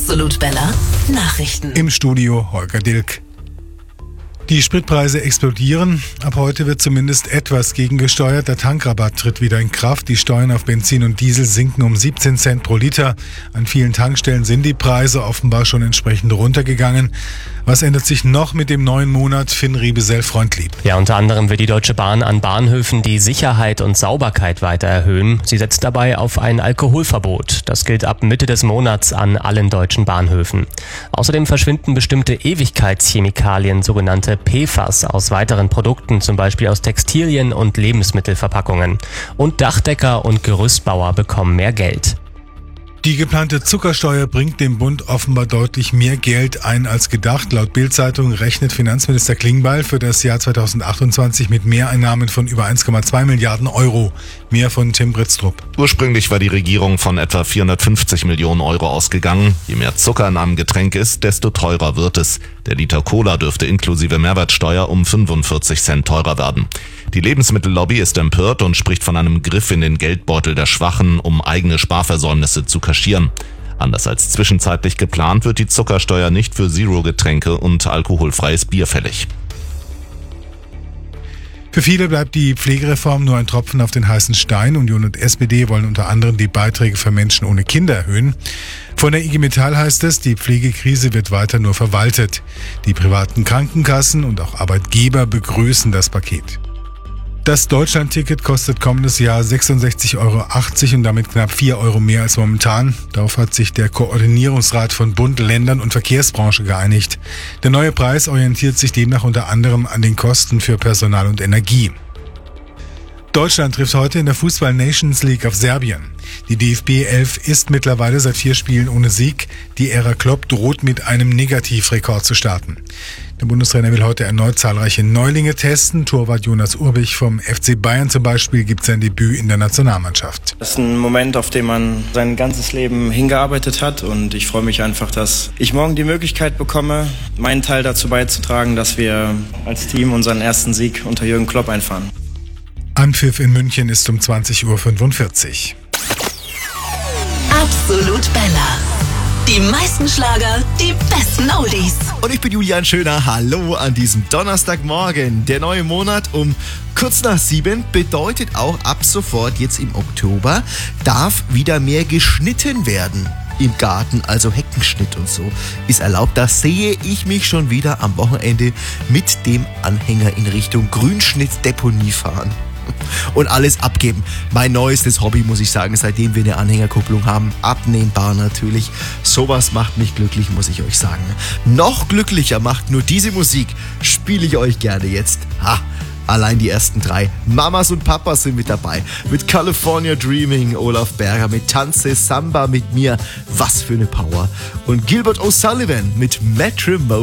Absolut Bella Nachrichten. Im Studio Holger Dilk. Die Spritpreise explodieren. Ab heute wird zumindest etwas gegengesteuert. Der Tankrabatt tritt wieder in Kraft. Die Steuern auf Benzin und Diesel sinken um 17 Cent pro Liter. An vielen Tankstellen sind die Preise offenbar schon entsprechend runtergegangen. Was ändert sich noch mit dem neuen Monat? Finn Riebesell-Freundlieb. Ja, unter anderem will die Deutsche Bahn an Bahnhöfen die Sicherheit und Sauberkeit weiter erhöhen. Sie setzt dabei auf ein Alkoholverbot. Das gilt ab Mitte des Monats an allen deutschen Bahnhöfen. Außerdem verschwinden bestimmte Ewigkeitschemikalien, sogenannte PFAS, aus weiteren Produkten, zum Beispiel aus Textilien und Lebensmittelverpackungen. Und Dachdecker und Gerüstbauer bekommen mehr Geld. Die geplante Zuckersteuer bringt dem Bund offenbar deutlich mehr Geld ein als gedacht. Laut Bild-Zeitung rechnet Finanzminister Klingbeil für das Jahr 2028 mit Mehreinnahmen von über 1,2 Milliarden Euro. Mehr von Tim Britztrup. Ursprünglich war die Regierung von etwa 450 Millionen Euro ausgegangen. Je mehr Zucker in einem Getränk ist, desto teurer wird es. Der Liter Cola dürfte inklusive Mehrwertsteuer um 45 Cent teurer werden. Die Lebensmittellobby ist empört und spricht von einem Griff in den Geldbeutel der Schwachen, um eigene Sparversäumnisse zu kaschieren. Anders als zwischenzeitlich geplant wird die Zuckersteuer nicht für Zero-Getränke und alkoholfreies Bier fällig. Für viele bleibt die Pflegereform nur ein Tropfen auf den heißen Stein. Union und SPD wollen unter anderem die Beiträge für Menschen ohne Kinder erhöhen. Von der IG Metall heißt es, die Pflegekrise wird weiter nur verwaltet. Die privaten Krankenkassen und auch Arbeitgeber begrüßen das Paket. Das Deutschland-Ticket kostet kommendes Jahr 66,80 € und damit knapp 4 € mehr als momentan. Darauf hat sich der Koordinierungsrat von Bund, Ländern und Verkehrsbranche geeinigt. Der neue Preis orientiert sich demnach unter anderem an den Kosten für Personal und Energie. Deutschland trifft heute in der Fußball-Nations League auf Serbien. Die DFB 11 ist mittlerweile seit 4 Spielen ohne Sieg. Die Ära Klopp droht mit einem Negativrekord zu starten. Der Bundestrainer will heute erneut zahlreiche Neulinge testen. Torwart Jonas Urbich vom FC Bayern zum Beispiel gibt sein Debüt in der Nationalmannschaft. Das ist ein Moment, auf den man sein ganzes Leben hingearbeitet hat, und ich freue mich einfach, dass ich morgen die Möglichkeit bekomme, meinen Teil dazu beizutragen, dass wir als Team unseren ersten Sieg unter Jürgen Klopp einfahren. Anpfiff in München ist um 20:45 Uhr. Absolut Bella. Die meisten Schlager, die besten Oldies. Und ich bin Julian Schöner. Hallo an diesem Donnerstagmorgen. Der neue Monat um kurz nach 7 bedeutet auch ab sofort jetzt im Oktober darf wieder mehr geschnitten werden. Im Garten, also Heckenschnitt und so, ist erlaubt. Da sehe ich mich schon wieder am Wochenende mit dem Anhänger in Richtung Grünschnittdeponie fahren und alles abgeben. Mein neuestes Hobby, muss ich sagen, seitdem wir eine Anhängerkupplung haben. Abnehmbar natürlich. Sowas macht mich glücklich, muss ich euch sagen. Noch glücklicher macht nur diese Musik. Spiele ich euch gerne jetzt. Allein die ersten 3. Mamas und Papas sind mit dabei. Mit California Dreaming, Olaf Berger, mit Tanze Samba mit mir. Was für eine Power. Und Gilbert O'Sullivan mit Matrimony.